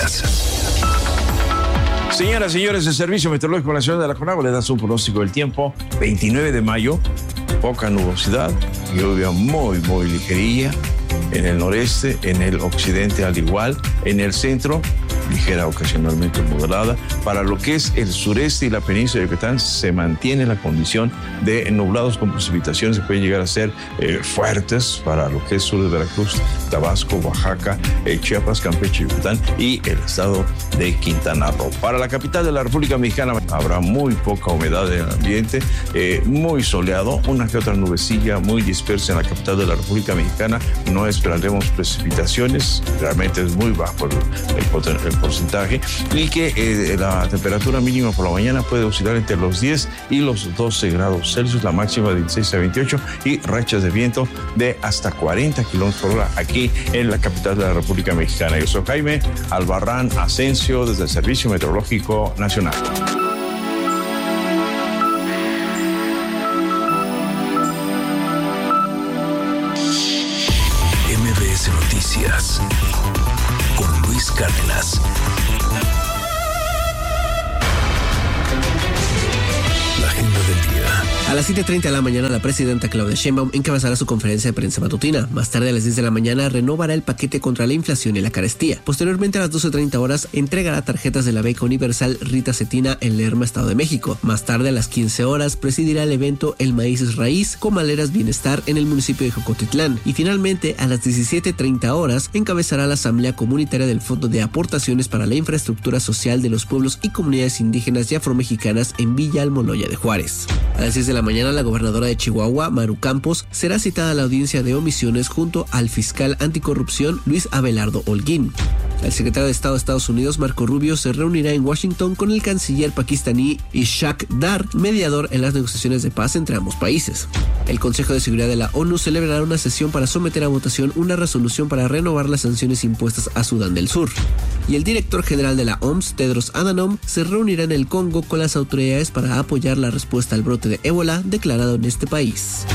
Noticias. Señoras y señores, el Servicio Meteorológico Nacional de la CONAGUA le da su pronóstico del tiempo. 29 de mayo, poca nubosidad, lluvia muy ligerilla en el noreste, en el occidente al igual, en el centro, ligera ocasionalmente moderada. Para lo que es el sureste y la península de Yucatán se mantiene la condición de nublados con precipitaciones que pueden llegar a ser fuertes para lo que es sur de Veracruz, Tabasco, Oaxaca, Chiapas, Campeche, Yucatán y el estado de Quintana Roo. Para la capital de la República Mexicana habrá muy poca humedad en el ambiente, muy soleado, una que otra nubecilla muy dispersa en la capital de la República Mexicana. No esperaremos precipitaciones, realmente es muy bajo el porcentaje, y que la temperatura mínima por la mañana puede oscilar entre los 10 y los 12 grados Celsius, la máxima de 16 a 28 y rachas de viento de hasta 40 kilómetros por hora aquí en la capital de la República Mexicana. Yo soy Jaime Albarrán Asensio desde el Servicio Meteorológico Nacional. MBS Noticias con Luis Cárdenas. La agenda del día. A las 7:30 de la mañana, la presidenta Claudia Sheinbaum encabezará su conferencia de prensa matutina. Más tarde, a las 10 de la mañana, renovará el paquete contra la inflación y la carestía. Posteriormente, a las 12:30 horas, entregará tarjetas de la beca universal Rita Cetina en Lerma, Estado de México. Más tarde, a las 15 horas, presidirá el evento El Maíz es Raíz, Comaleras Bienestar en el municipio de Jocotitlán. Y finalmente, a las 17:30 horas, encabezará la Asamblea Comunitaria del Fondo de Aportaciones para la Infraestructura Social de los Pueblos y Comunidades Indígenas y Afromexicanas en Villa Almoloya de Juárez. A las 10 de la mañana, la gobernadora de Chihuahua, Maru Campos, será citada a la audiencia de omisiones junto al fiscal anticorrupción Luis Abelardo Holguín. El secretario de Estado de Estados Unidos, Marco Rubio, se reunirá en Washington con el canciller pakistaní Ishaq Dar, mediador en las negociaciones de paz entre ambos países. El Consejo de Seguridad de la ONU celebrará una sesión para someter a votación una resolución para renovar las sanciones impuestas a Sudán del Sur. Y el director general de la OMS, Tedros Adhanom, se reunirá en el Congo con las autoridades para apoyar la respuesta al brote de ébola declarado en este país.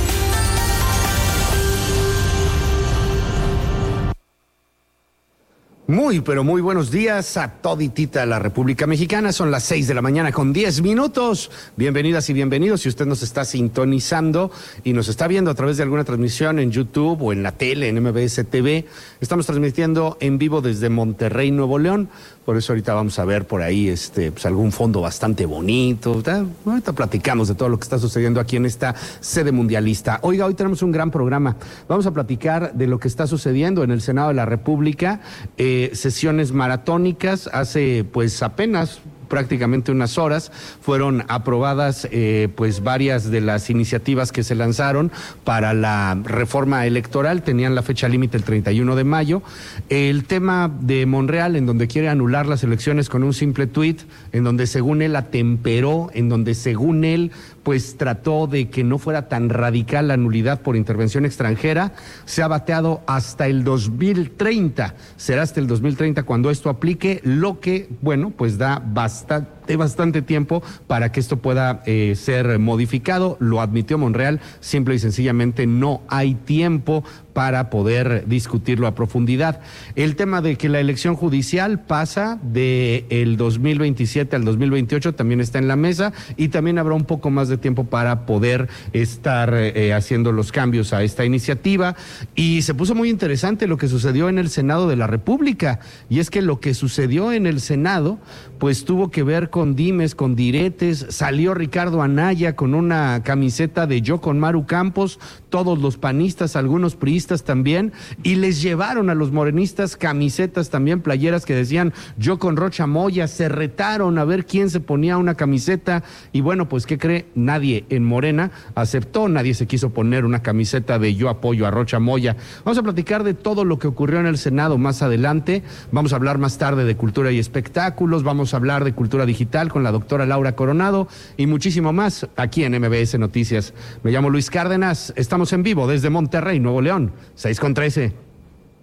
Muy, pero muy buenos días a toditita la República Mexicana. Son las 6 de la mañana con 10 minutos. Bienvenidas y bienvenidos. Si usted nos está sintonizando y nos está viendo a través de alguna transmisión en YouTube o en la tele, en MBS TV, estamos transmitiendo en vivo desde Monterrey, Nuevo León. Por eso ahorita vamos a ver por ahí pues algún fondo bastante bonito. Ahorita platicamos de todo lo que está sucediendo aquí en esta sede mundialista. Oiga, hoy tenemos un gran programa. Vamos a platicar de lo que está sucediendo en el Senado de la República. Sesiones maratónicas. Hace pues apenas prácticamente unas horas fueron aprobadas pues varias de las iniciativas que se lanzaron para la reforma electoral. Tenían la fecha límite el 31 de mayo. El tema de Monreal, en donde quiere anular las elecciones con un simple tuit, en donde según él atemperó, en donde según él pues trató de que no fuera tan radical la nulidad por intervención extranjera, se ha bateado hasta el 2030. Será hasta el 2030 cuando esto aplique, lo que, bueno, pues da bastante tiempo para que esto pueda ser modificado. Lo admitió Monreal, simple y sencillamente no hay tiempo para poder discutirlo a profundidad. El tema de que la elección judicial pasa del 2027 al 2028 también está en la mesa, y también habrá un poco más de tiempo para poder estar haciendo los cambios a esta iniciativa. Y se puso muy interesante lo que sucedió en el Senado de la República, y es que lo que sucedió en el Senado pues tuvo que ver con dimes, con diretes. Salió Ricardo Anaya con una camiseta de Yo con Maru Campos, todos los panistas, algunos priistas también, y les llevaron a los morenistas camisetas también, playeras que decían Yo con Rocha Moya. Se retaron a ver quién se ponía una camiseta, y bueno, pues ¿qué cree? Nadie en Morena aceptó, nadie se quiso poner una camiseta de Yo apoyo a Rocha Moya. Vamos a platicar de todo lo que ocurrió en el Senado más adelante. Vamos a hablar más tarde de cultura y espectáculos, vamos a hablar de cultura digital con la doctora Laura Coronado y muchísimo más aquí en MBS Noticias. Me llamo Luis Cárdenas, estamos en vivo desde Monterrey, Nuevo León, 6:13.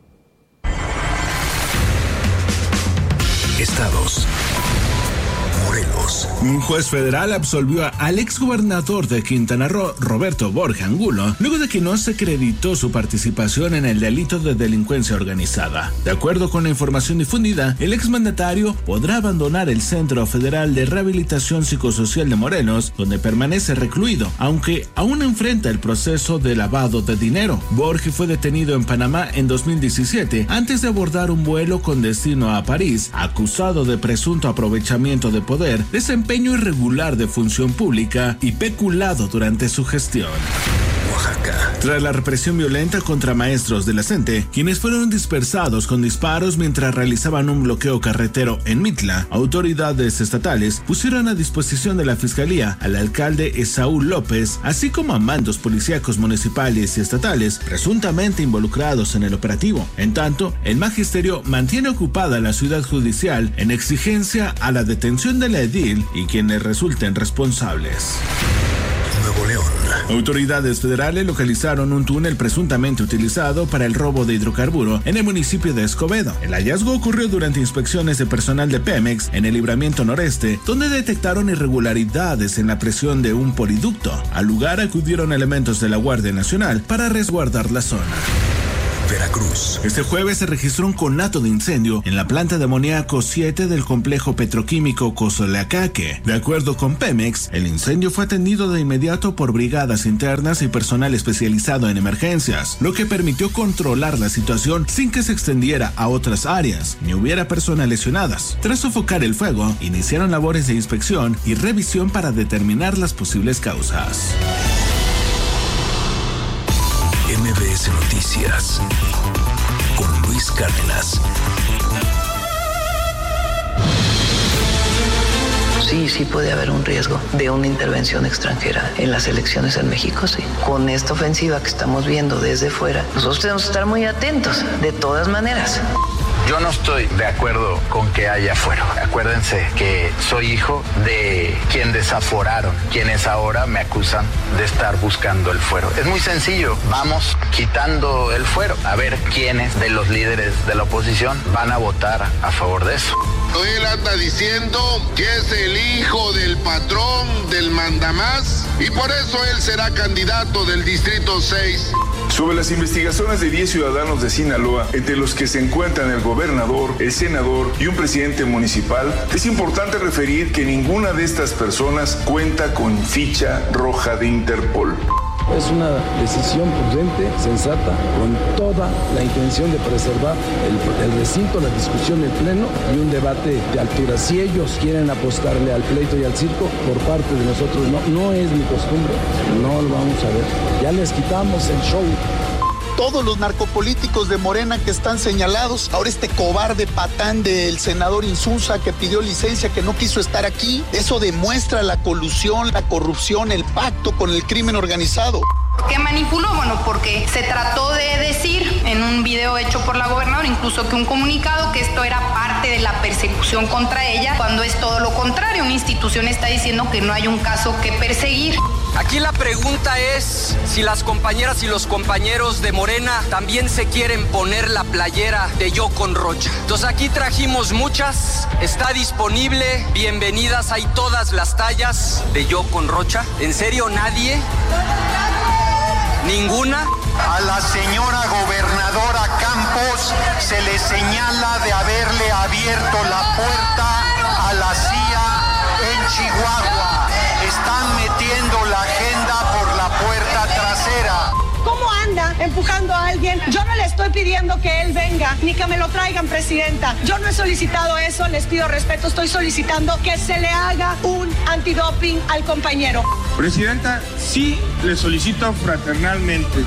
Estados, Morelos. Un juez federal absolvió al exgobernador de Quintana Roo, Roberto Borja Angulo, luego de que no se acreditó su participación en el delito de delincuencia organizada. De acuerdo con la información difundida, el exmandatario podrá abandonar el Centro Federal de Rehabilitación Psicosocial de Morelos, donde permanece recluido, aunque aún enfrenta el proceso de lavado de dinero. Borja fue detenido en Panamá en 2017 antes de abordar un vuelo con destino a París, acusado de presunto aprovechamiento de poder, desempeño irregular de función pública y peculado durante su gestión. Oaxaca. Tras la represión violenta contra maestros de la CENTE, quienes fueron dispersados con disparos mientras realizaban un bloqueo carretero en Mitla, autoridades estatales pusieron a disposición de la Fiscalía al alcalde Esaú López, así como a mandos policíacos municipales y estatales presuntamente involucrados en el operativo. En tanto, el magisterio mantiene ocupada la ciudad judicial en exigencia a la detención de la edil y quienes resulten responsables. Nuevo León. Autoridades federales localizaron un túnel presuntamente utilizado para el robo de hidrocarburo en el municipio de Escobedo. El hallazgo ocurrió durante inspecciones de personal de Pemex en el libramiento noreste, donde detectaron irregularidades en la presión de un poliducto. Al lugar acudieron elementos de la Guardia Nacional para resguardar la zona. Veracruz. Este jueves se registró un conato de incendio en la planta de amoníaco 7 del complejo petroquímico Cozoleacaque. De acuerdo con Pemex, el incendio fue atendido de inmediato por brigadas internas y personal especializado en emergencias, lo que permitió controlar la situación sin que se extendiera a otras áreas ni hubiera personas lesionadas. Tras sofocar el fuego, iniciaron labores de inspección y revisión para determinar las posibles causas. MBS Noticias con Luis Cárdenas. Sí puede haber un riesgo de una intervención extranjera en las elecciones en México, sí. Con esta ofensiva que estamos viendo desde fuera, nosotros tenemos que estar muy atentos, de todas maneras. Yo no estoy de acuerdo con que haya fuero. Acuérdense que soy hijo de quien desaforaron, quienes ahora me acusan de estar buscando el fuero. Es muy sencillo, vamos quitando el fuero, a ver quiénes de los líderes de la oposición van a votar a favor de eso. Él anda diciendo que es el hijo del patrón, del mandamás, y por eso él será candidato del Distrito 6. Sobre las investigaciones de 10 ciudadanos de Sinaloa, entre los que se encuentran el gobernador, el senador y un presidente municipal, es importante referir que ninguna de estas personas cuenta con ficha roja de Interpol. Es una decisión prudente, sensata, con toda la intención de preservar el recinto, la discusión, el pleno y un debate de altura. Si ellos quieren apostarle al pleito y al circo, por parte de nosotros no es mi costumbre, no lo vamos a ver. Ya les quitamos el show. Todos los narcopolíticos de Morena que están señalados, ahora este cobarde patán del senador Insulza que pidió licencia, que no quiso estar aquí, eso demuestra la colusión, la corrupción, el pacto con el crimen organizado. ¿Qué manipuló? Bueno, porque se trató de decir en un video hecho por la gobernadora, incluso que un comunicado, que esto era parte de la persecución contra ella, cuando es todo lo contrario. Una institución está diciendo que no hay un caso que perseguir. Aquí la pregunta es si las compañeras y los compañeros de Morena también se quieren poner la playera de Yo con Rocha. Entonces aquí trajimos muchas, está disponible, bienvenidas, hay todas las tallas de Yo con Rocha. ¿En serio nadie? ¿Ninguna? A la señora gobernadora Campos se le señala de haberle abierto la puerta a la CIA en Chihuahua. Están metiendo la agenda por la puerta trasera. ¿Cómo anda empujando a alguien? Yo no le estoy pidiendo que él venga, ni que me lo traigan, presidenta. Yo no he solicitado eso, les pido respeto. Estoy solicitando que se le haga un antidoping al compañero. Presidenta, sí le solicito fraternalmente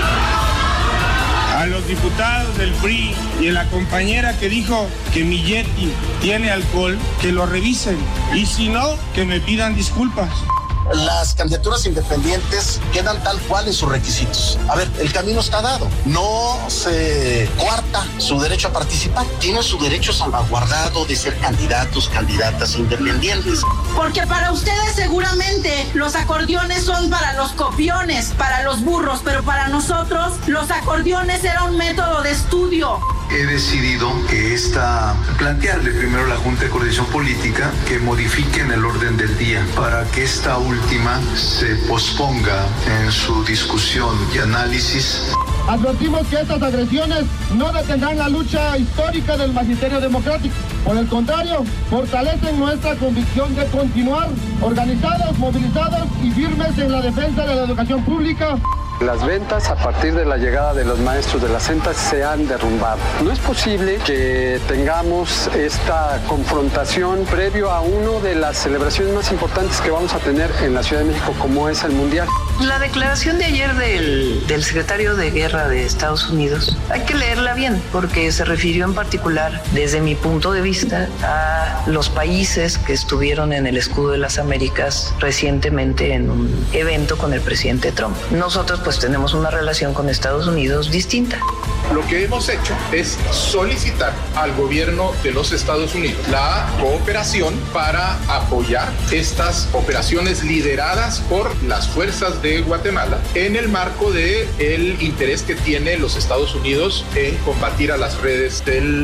a los diputados del PRI y a la compañera que dijo que mi Yeti tiene alcohol, que lo revisen. Y si no, que me pidan disculpas. Las candidaturas independientes quedan tal cual en sus requisitos. A ver, el camino está dado. No se coarta su derecho a participar. Tiene su derecho salvaguardado de ser candidatos, candidatas independientes. Porque para ustedes seguramente los acordeones son para los copiones, para los burros, pero para nosotros los acordeones era un método de estudio. He decidido plantearle primero a la Junta de Coordinación Política que modifiquen el orden del día para que esta última se posponga en su discusión y análisis. Advertimos que estas agresiones no detendrán la lucha histórica del magisterio democrático. Por el contrario, fortalecen nuestra convicción de continuar organizados, movilizados y firmes en la defensa de la educación pública. Las ventas a partir de la llegada de los maestros de las CENTAS se han derrumbado. No es posible que tengamos esta confrontación previo a una de las celebraciones más importantes que vamos a tener en la Ciudad de México, como es el Mundial. La declaración de ayer del secretario de Guerra de Estados Unidos, hay que leerla bien, porque se refirió en particular, desde mi punto de vista, a los países que estuvieron en el Escudo de las Américas recientemente en un evento con el presidente Trump. Nosotros pues tenemos una relación con Estados Unidos distinta. Lo que hemos hecho es solicitar al gobierno de los Estados Unidos la cooperación para apoyar estas operaciones lideradas por las fuerzas de Guatemala en el marco del interés que tiene los Estados Unidos en combatir a las redes del